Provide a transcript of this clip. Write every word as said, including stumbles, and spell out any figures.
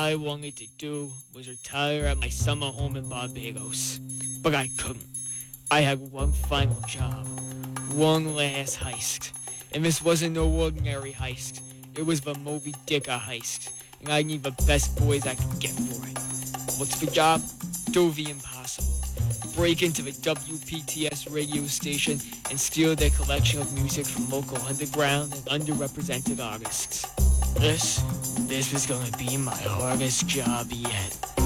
I wanted to do was retire at my summer home in Barbados, but I couldn't. I had one final job, one last heist, and this wasn't no ordinary heist. It was the Moby Dicker heist, and I need the best boys I could get for it. What's the job? Do the impossible. Break into the W P T S radio station and steal their collection of music from local underground and underrepresented artists. This, this was gonna be my hardest job yet.